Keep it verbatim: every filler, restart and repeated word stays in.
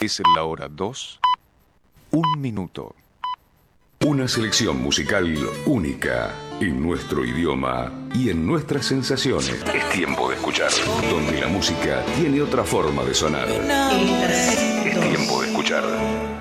Es la hora dos, un minuto. Una selección musical única en nuestro idioma y en nuestras sensaciones. Es tiempo de escuchar, donde la música tiene otra forma de sonar. Es tiempo de escuchar.